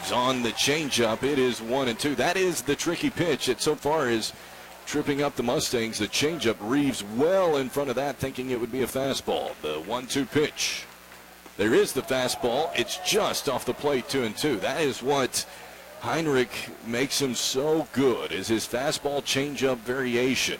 Reeves on the changeup. It is 1-2. That is the tricky pitch that so far is tripping up the Mustangs. The changeup. Reeves well in front of that, thinking it would be a fastball. The 1-2 pitch. There is the fastball. It's just off the plate, 2-2. That is what Heinrich makes him so good, is his fastball changeup variation.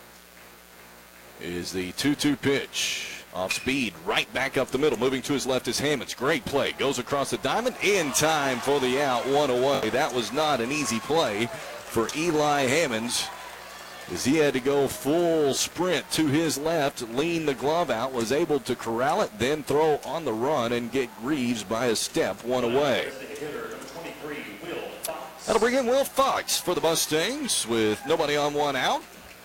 Is the 2-2 pitch. Off speed, right back up the middle. Moving to his left is Hammonds. Great play. Goes across the diamond in time for the out, 1 away. That was not an easy play for Eli Hammonds, as he had to go full sprint to his left, lean the glove out, was able to corral it, then throw on the run and get Reeves by a step, 1 away. That'll bring in Will Fox for the Mustangs with nobody on, 1 out.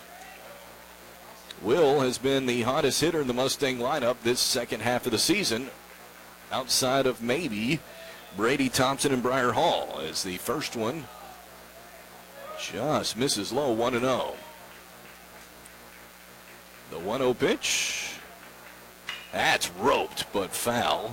Will has been the hottest hitter in the Mustang lineup this second half of the season, outside of maybe Brady Thompson and Briar Hall, as the first one just misses low, 1-0. The 1-0 pitch. That's roped, but foul.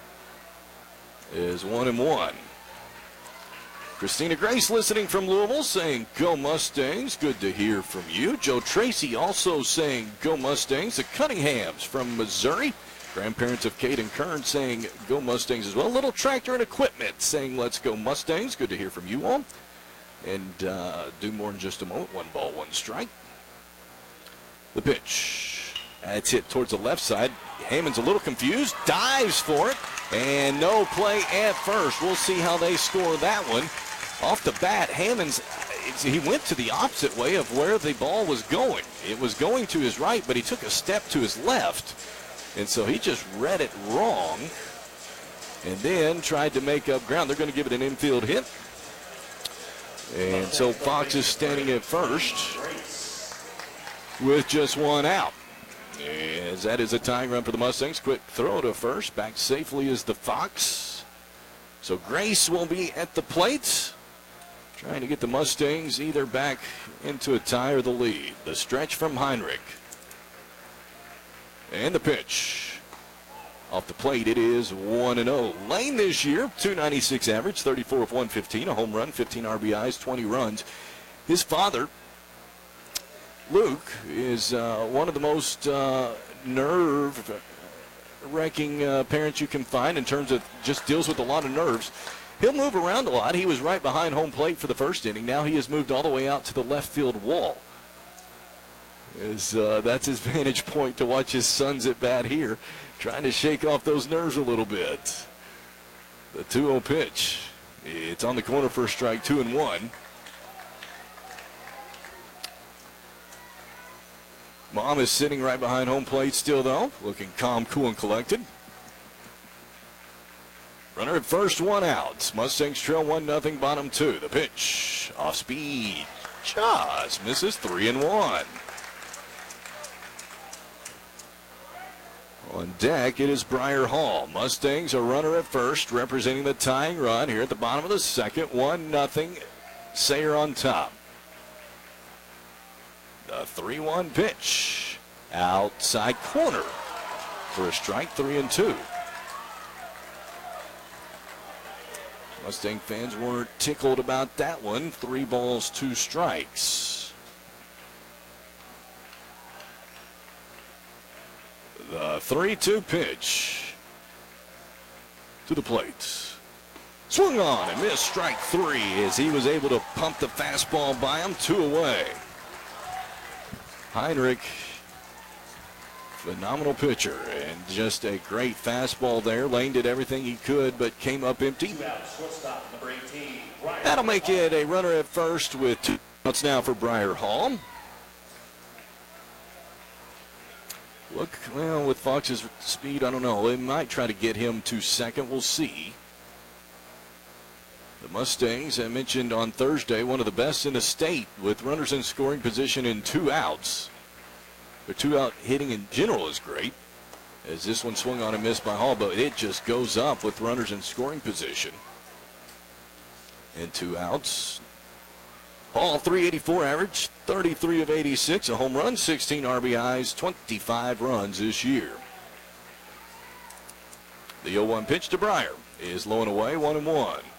Is 1-1. Christina Grace listening from Louisville saying, "Go Mustangs." Good to hear from you. Joe Tracy also saying, "Go Mustangs." The Cunninghams from Missouri, grandparents of Caden Kern, saying, "Go Mustangs" as well. Little Tractor and Equipment saying, "Let's go Mustangs." Good to hear from you all. And do more in just a moment. 1 ball, 1 strike. The pitch. It's hit towards the left side. Hammond's a little confused, dives for it, and no play at first. We'll see how they score that one. Off the bat, Hammonds, he went to the opposite way of where the ball was going. It was going to his right, but he took a step to his left, and so he just read it wrong and then tried to make up ground. They're going to give it an infield hit. And so Fox is standing at first with just 1 out. As that is a tying run for the Mustangs. Quick throw to first. Back safely is the Fox. So Grace will be at the plate, trying to get the Mustangs either back into a tie or the lead. The stretch from Heinrich. And the pitch. Off the plate, it is 1-0. Lane this year, .296 average, 34 of 115, a home run, 15 RBIs, 20 runs. His father, Luke, is one of the most nerve-wrecking parents you can find in terms of just deals with a lot of nerves. He'll move around a lot. He was right behind home plate for the first inning. Now he has moved all the way out to the left field wall. That's his vantage point to watch his sons at bat here, trying to shake off those nerves a little bit. The 2-0 pitch. It's on the corner for a strike, 2-1. Mom is sitting right behind home plate still, though, looking calm, cool, and collected. Runner at first, 1 out. Mustangs trail 1-0, bottom 2. The pitch, off speed, just misses, 3-1. On deck, it is Briar Hall. Mustangs a runner at first, representing the tying run here at the bottom of the second. 1-0, Sayre on top. The 3-1 pitch, outside corner for a strike, 3-2. Mustang fans weren't tickled about that one. 3 balls, 2 strikes. The 3-2 pitch to the plate. Swung on and missed, strike 3, as he was able to pump the fastball by him, 2 away. Heinrich, phenomenal pitcher, and just a great fastball there. Lane did everything he could, but came up empty. That'll make it a runner at first with 2 outs now for Briar Hall. Look, well, with Fox's speed, I don't know. They might try to get him to second. We'll see. The Mustangs, I mentioned on Thursday, one of the best in the state with runners in scoring position in 2 outs. Their 2-out hitting in general is great, as this one swung on and missed by Hall, but it just goes up with runners in scoring position. And 2 outs. Hall, 384 average, 33 of 86, a home run, 16 RBIs, 25 runs this year. The 0-1 pitch to Briar is low and away, 1-1.